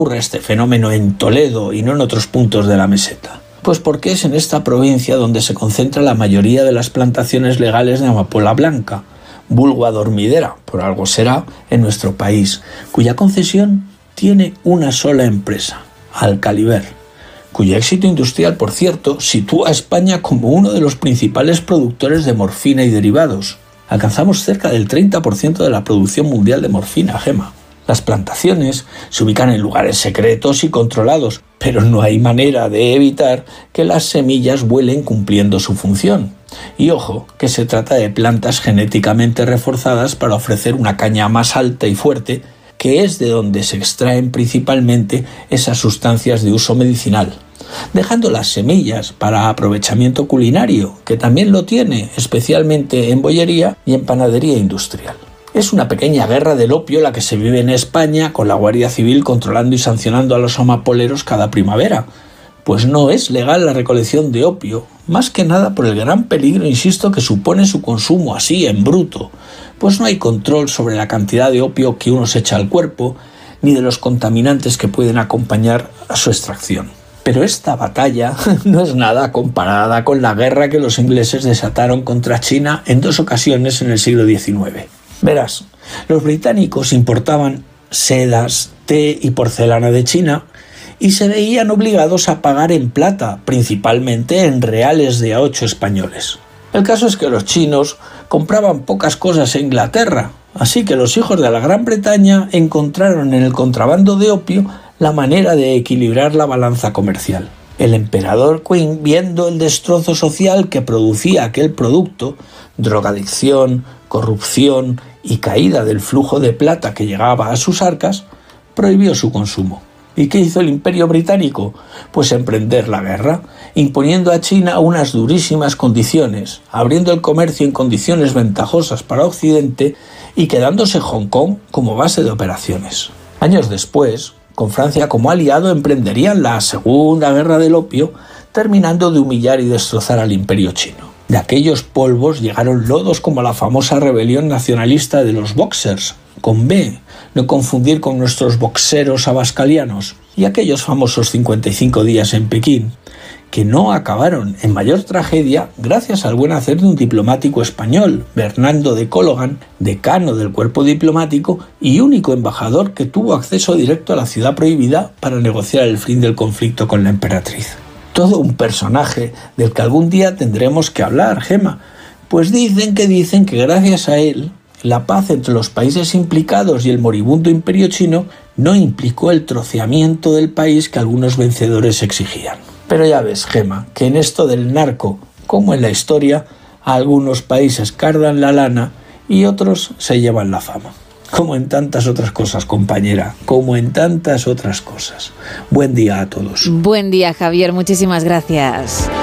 ocurre este fenómeno en Toledo y no en otros puntos de la meseta? Pues porque es en esta provincia donde se concentra la mayoría de las plantaciones legales de amapola blanca, vulgo adormidera, por algo será, en nuestro país, cuya concesión tiene una sola empresa, Alcaliber, cuyo éxito industrial, por cierto, sitúa a España como uno de los principales productores de morfina y derivados. Alcanzamos cerca del 30% de la producción mundial de morfina, Gema. Las plantaciones se ubican en lugares secretos y controlados, pero no hay manera de evitar que las semillas vuelen cumpliendo su función. Y ojo, que se trata de plantas genéticamente reforzadas para ofrecer una caña más alta y fuerte, que es de donde se extraen principalmente esas sustancias de uso medicinal, dejando las semillas para aprovechamiento culinario, que también lo tiene, especialmente en bollería y en panadería industrial. Es una pequeña guerra del opio la que se vive en España, con la Guardia Civil controlando y sancionando a los amapoleros cada primavera, pues no es legal la recolección de opio, más que nada por el gran peligro, insisto, que supone su consumo así en bruto, pues no hay control sobre la cantidad de opio que uno se echa al cuerpo, ni de los contaminantes que pueden acompañar a su extracción. Pero esta batalla no es nada comparada con la guerra que los ingleses desataron contra China en 2 ocasiones en el siglo XIX. Verás, los británicos importaban sedas, té y porcelana de China y se veían obligados a pagar en plata, principalmente en reales de A8 españoles. El caso es que los chinos compraban pocas cosas en Inglaterra, así que los hijos de la Gran Bretaña encontraron en el contrabando de opio la manera de equilibrar la balanza comercial. El emperador Qing, viendo el destrozo social que producía aquel producto, drogadicción, corrupción y caída del flujo de plata que llegaba a sus arcas, prohibió su consumo. ¿Y qué hizo el Imperio Británico? Pues emprender la guerra, imponiendo a China unas durísimas condiciones, abriendo el comercio en condiciones ventajosas para Occidente y quedándose Hong Kong como base de operaciones. Años después, con Francia como aliado, emprenderían la Segunda Guerra del Opio, terminando de humillar y destrozar al Imperio chino. De aquellos polvos llegaron lodos como la famosa rebelión nacionalista de los Boxers, con B, no confundir con nuestros boxeros abascalianos, y aquellos famosos 55 días en Pekín, que no acabaron en mayor tragedia gracias al buen hacer de un diplomático español, Bernardo de Cologan, decano del cuerpo diplomático y único embajador que tuvo acceso directo a la ciudad prohibida para negociar el fin del conflicto con la emperatriz. Todo un personaje del que algún día tendremos que hablar, Gema, pues dicen que gracias a él la paz entre los países implicados y el moribundo imperio chino no implicó el troceamiento del país que algunos vencedores exigían. Pero ya ves, Gema, que en esto del narco, como en la historia, algunos países cardan la lana y otros se llevan la fama. Como en tantas otras cosas, compañera, como en tantas otras cosas. Buen día a todos. Buen día, Javier, muchísimas gracias.